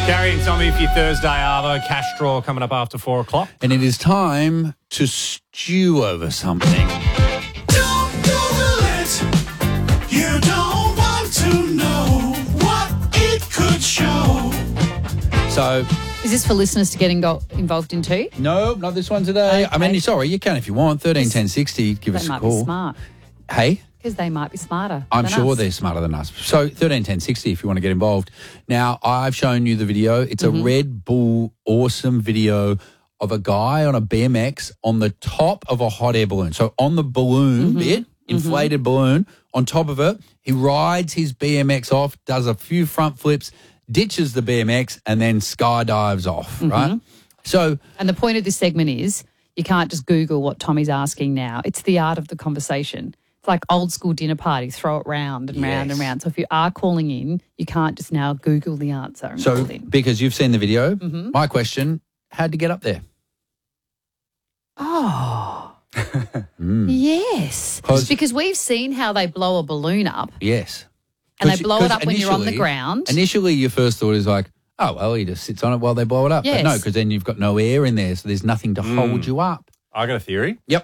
Gary and Tommy for your Thursday Arvo. Cash draw coming up after 4 o'clock. And it is time to stew over something. Don't Google it. You don't want to know what it could show. So, Is this for listeners to get involved in too? no, not this one today. I mean, sorry, you can if you want. 13 10 60, give us They a might be call. smart Hey? because they might be smarter. I'm than sure us. they're smarter than us. So 13 10 60 if you want to get involved. Now, I've shown you the video. It's a Red Bull awesome video of a guy on a BMX on the top of a hot air balloon. So on the balloon bit, inflated balloon, on top of it, he rides his BMX off, does a few front flips, ditches the BMX, and then skydives off, right? So And the point of this segment is you can't just Google what Tommy's asking now. It's the art of the conversation. It's like old school dinner party, throw it round and round and Yes. round. So if you are calling in, you can't just now Google the answer and So, call in. because you've seen the video, my question, how'd you get up there? Oh, yes. 'Cause- It's because we've seen how they blow a balloon up Yes. and they 'Cause- blow it 'cause up when you're on the initially- ground. Initially, your first thought is like, oh, well, he just sits on it while they blow it up. Yes. But no, because then you've got no air in there, so there's nothing to hold you up. I got a theory. Yep.